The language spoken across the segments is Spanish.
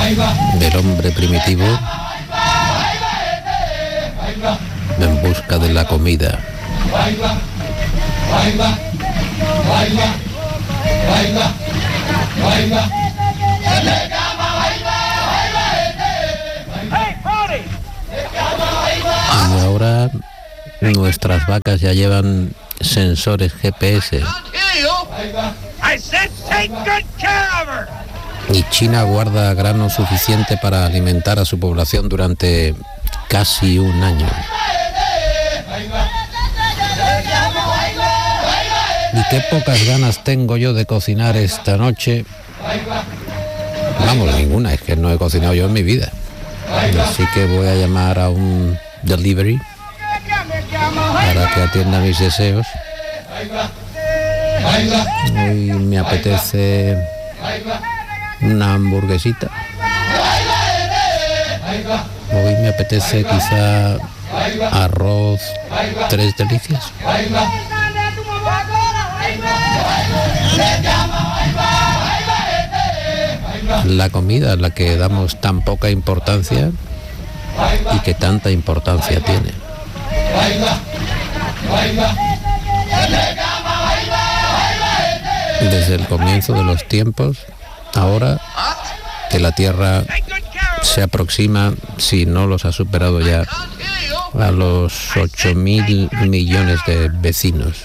del hombre primitivo en busca de la comida. Y ahora nuestras vacas ya llevan sensores GPS. Y China guarda grano suficiente para alimentar a su población durante casi un año. Y qué pocas ganas tengo yo de cocinar esta noche. Vamos, ninguna, es que no he cocinado yo en mi vida. Así que voy a llamar a un delivery para que atienda mis deseos. Hoy me apetece una hamburguesita. Hoy me apetece quizá arroz Tres Delicias. La comida a la que damos tan poca importancia y que tanta importancia tiene. Desde el comienzo de los tiempos, ahora que la Tierra se aproxima, si no los ha superado ya, a los 8.000 millones de vecinos.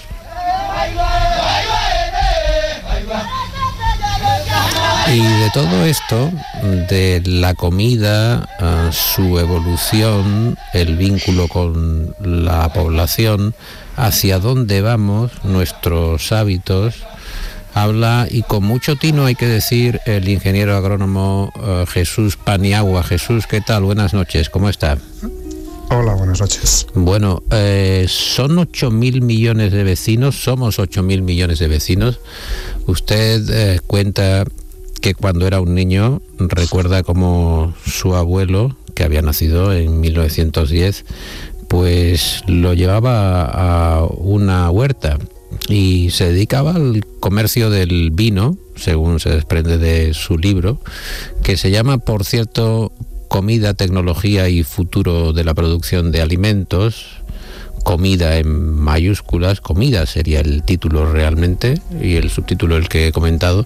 Y de todo esto, de la comida, su evolución, el vínculo con la población, hacia dónde vamos, nuestros hábitos, habla, y con mucho tino hay que decir, el ingeniero agrónomo Jesús Paniagua. Jesús, ¿qué tal? Buenas noches, ¿cómo está? Hola, buenas noches. Bueno, son 8.000 millones de vecinos, somos 8.000 millones de vecinos. Usted cuenta que cuando era un niño recuerda cómo su abuelo, que había nacido en 1910, pues lo llevaba a una huerta y se dedicaba al comercio del vino, según se desprende de su libro, que se llama, por cierto, Comida, Tecnología y Futuro de la Producción de Alimentos. Comida en mayúsculas, comida sería el título realmente, y el subtítulo el que he comentado.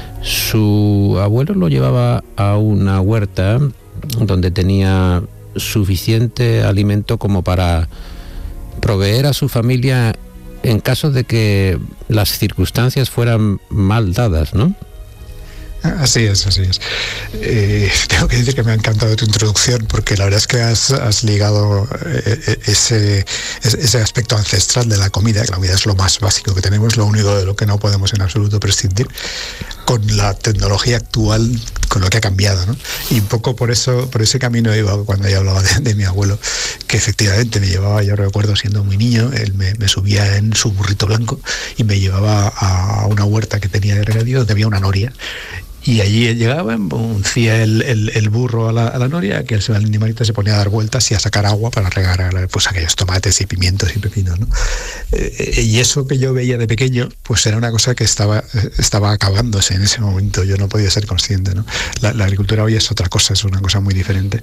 Su abuelo lo llevaba a una huerta donde tenía suficiente alimento como para proveer a su familia en caso de que las circunstancias fueran mal dadas, ¿no? Así es, así es. Tengo que decir que me ha encantado tu introducción, porque la verdad es que has ligado ese aspecto ancestral de la comida, que la comida es lo más básico que tenemos, lo único de lo que no podemos en absoluto prescindir, con la tecnología actual, con lo que ha cambiado, ¿no? Y un poco por ese camino iba cuando yo hablaba de mi abuelo, que efectivamente me llevaba, yo recuerdo siendo muy niño, él me subía en su burrito blanco y me llevaba a una huerta que tenía de regadío donde había una noria. Y allí llegaba, uncía el burro a la noria, que el animalito se ponía a dar vueltas y a sacar agua para regar pues aquellos tomates y pimientos y pepinos, ¿no? Y eso que yo veía de pequeño, pues era una cosa que estaba acabándose en ese momento. Yo no podía ser consciente, ¿no? La agricultura hoy es otra cosa, es una cosa muy diferente.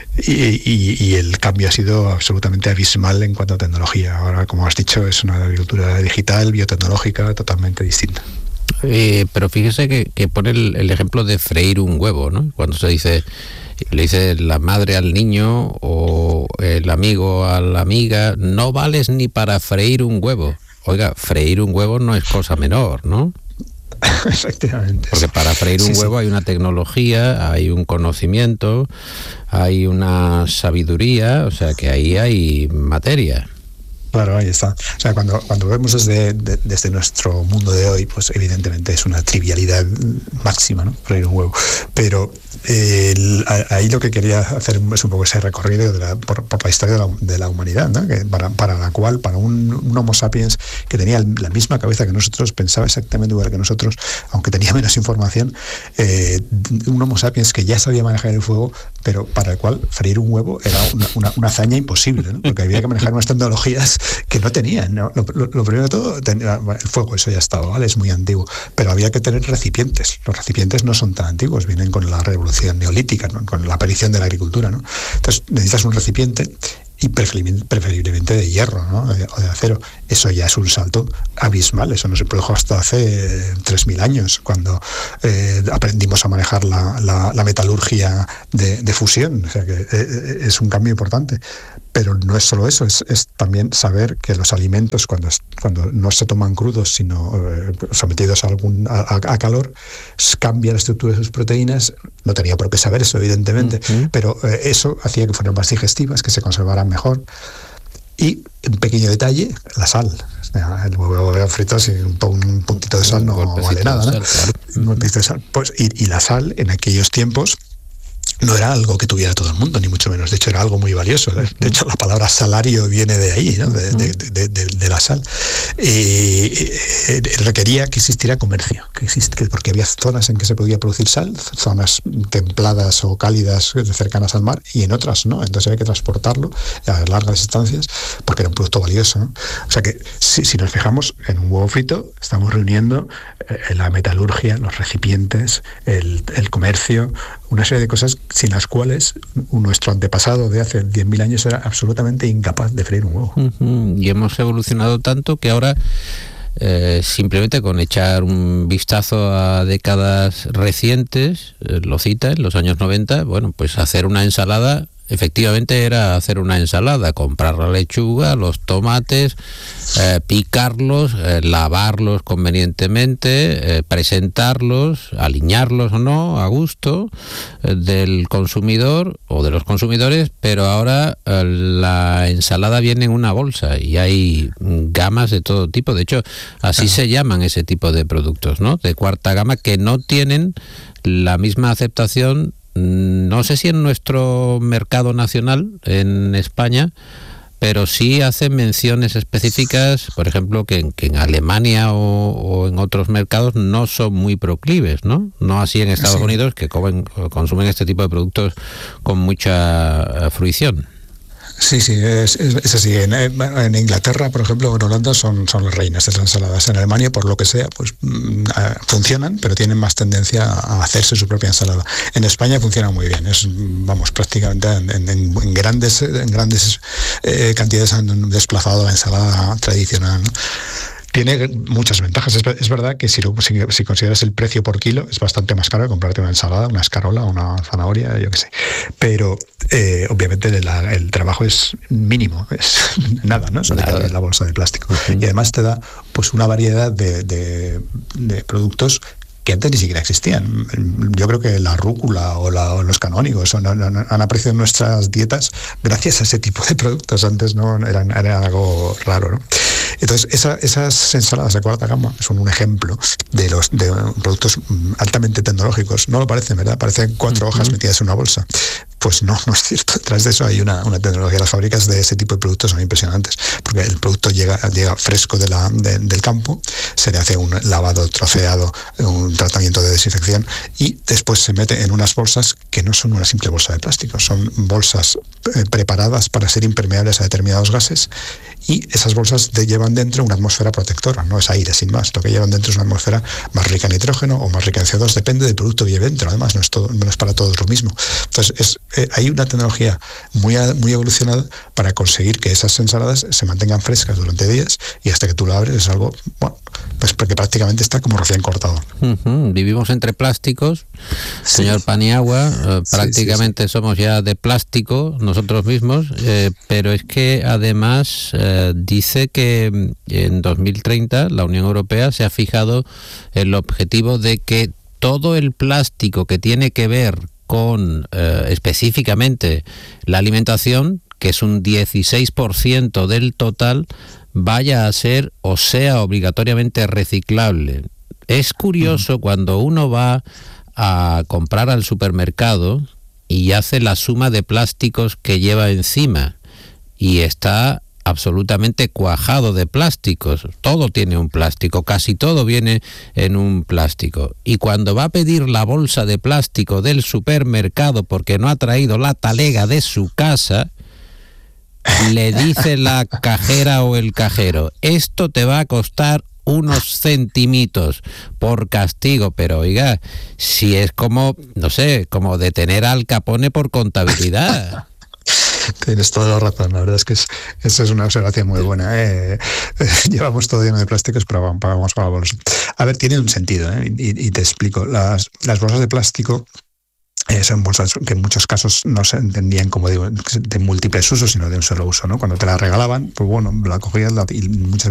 Y el cambio ha sido absolutamente abismal en cuanto a tecnología. Ahora, como has dicho, es una agricultura digital, biotecnológica, totalmente distinta. Pero fíjese que pone el ejemplo de freír un huevo, ¿no? Cuando se dice, le dice la madre al niño o el amigo a la amiga, no vales ni para freír un huevo. Oiga, freír un huevo no es cosa menor, ¿no? Efectivamente. Porque para freír un huevo hay una tecnología, hay un conocimiento, hay una sabiduría, o sea que ahí hay materia. Claro, ahí está. O sea, cuando vemos desde nuestro mundo de hoy, pues evidentemente es una trivialidad máxima, ¿no? Freír un huevo. Pero ahí lo que quería hacer es un poco ese recorrido por la historia de la humanidad, ¿no? Que para la cual, para un Homo sapiens que tenía la misma cabeza que nosotros, pensaba exactamente igual que nosotros, aunque tenía menos información, un Homo sapiens que ya sabía manejar el fuego, pero para el cual freír un huevo era una hazaña imposible, ¿no? Porque había que manejar unas tecnologías que no tenían, ¿no? Lo primero de todo, el fuego, eso ya estaba, ¿vale? Es muy antiguo, pero había que tener recipientes. Los recipientes no son tan antiguos, vienen con la revolución neolítica, ¿no? Con la aparición de la agricultura, ¿no? Entonces necesitas un recipiente y preferiblemente de hierro, ¿no? O de acero. Eso ya es un salto abismal, eso no se produjo hasta hace 3.000 años, cuando aprendimos a manejar la metalurgia de fusión, o sea que es un cambio importante. Pero no es solo eso, es también saber que los alimentos, cuando no se toman crudos, sino sometidos a calor, cambia la estructura de sus proteínas. No tenía por qué saber eso, evidentemente, pero eso hacía que fueran más digestivas, que se conservaran mejor. Y un pequeño detalle, la sal. El huevo frito sin un puntito de sal no vale nada, ¿no? Un golpecito de sal. Pues, y la sal en aquellos tiempos no era algo que tuviera todo el mundo, ni mucho menos. De hecho, era algo muy valioso. De hecho, la palabra salario viene de ahí, ¿no? de la sal. Requería que existiera comercio, porque había zonas en que se podía producir sal, zonas templadas o cálidas cercanas al mar, y en otras no. Entonces había que transportarlo a largas distancias porque era un producto valioso, ¿no? O sea que, si nos fijamos en un huevo frito, estamos reuniendo la metalurgia, los recipientes, el comercio, una serie de cosas sin las cuales nuestro antepasado de hace 10.000 años era absolutamente incapaz de freír un huevo. Y hemos evolucionado tanto que ahora simplemente con echar un vistazo a décadas recientes, lo cita, en los años 90, bueno, pues hacer una ensalada, efectivamente era hacer una ensalada, comprar la lechuga, los tomates, picarlos, lavarlos convenientemente, presentarlos, aliñarlos o no, a gusto del consumidor o de los consumidores, pero ahora la ensalada viene en una bolsa y hay gamas de todo tipo. De hecho, así se llaman ese tipo de productos, ¿no? De cuarta gama, que no tienen la misma aceptación. No sé si en nuestro mercado nacional, en España, pero sí hacen menciones específicas, por ejemplo, que en Alemania o en otros mercados no son muy proclives, ¿no? No así en Estados Unidos, que consumen este tipo de productos con mucha fruición. Sí, es así. En Inglaterra, por ejemplo, en Holanda son las reinas de las ensaladas. En Alemania, por lo que sea, pues funcionan, pero tienen más tendencia a hacerse su propia ensalada. En España funciona muy bien. Prácticamente en grandes cantidades han desplazado la ensalada tradicional, ¿no? Tiene muchas ventajas. Es verdad que si consideras el precio por kilo, es bastante más caro que comprarte una ensalada, una escarola, una zanahoria, yo qué sé. Pero obviamente el trabajo es mínimo, es nada, ¿no? Eso de la bolsa de plástico. Y además te da pues una variedad de productos que antes ni siquiera existían. Yo creo que la rúcula o los canónigos han aparecido en nuestras dietas gracias a ese tipo de productos. Antes no eran algo raro, ¿no? Entonces, esas ensaladas de cuarta gama son un ejemplo de productos altamente tecnológicos. No lo parecen, ¿verdad? Parecen 4 hojas metidas en una bolsa. Pues no es cierto. Detrás de eso hay una tecnología. Las fábricas de ese tipo de productos son impresionantes, porque el producto llega fresco del campo, se le hace un lavado, troceado, un tratamiento de desinfección, y después se mete en unas bolsas que no son una simple bolsa de plástico, son bolsas preparadas para ser impermeables a determinados gases, y esas bolsas llevan dentro una atmósfera protectora, no es aire sin más. Lo que llevan dentro es una atmósfera más rica en nitrógeno o más rica en CO2, depende del producto que lleve dentro. Además, no es para todos lo mismo. Entonces, hay una tecnología muy evolucionada para conseguir que esas ensaladas se mantengan frescas durante días, y hasta que tú la abres es algo, bueno, pues porque prácticamente está como recién cortado. Vivimos entre plásticos, señor Paniagua, prácticamente somos ya de plástico nosotros mismos, pero es que además dice que en 2030 la Unión Europea se ha fijado el objetivo de que todo el plástico que tiene que ver con específicamente la alimentación, que es un 16% del total, vaya a ser o sea obligatoriamente reciclable. Es curioso cuando uno va a comprar al supermercado y hace la suma de plásticos que lleva encima, y está absolutamente cuajado de plásticos. Todo tiene un plástico, casi todo viene en un plástico. Y cuando va a pedir la bolsa de plástico del supermercado porque no ha traído la talega de su casa, le dice la cajera o el cajero, esto te va a costar unos centimitos por castigo, pero oiga, si es como, no sé, como detener al Capone por contabilidad. Tienes toda la razón, la verdad es que esa es una observación muy buena. Llevamos todo lleno de plásticos, pero pagamos para la bolsa. A ver, tiene un sentido, y te explico. Las bolsas de plástico son bolsas que en muchos casos no se entendían, como digo, de múltiples usos, sino de un solo uso, ¿no? Cuando te la regalaban, pues bueno, la cogías y muchas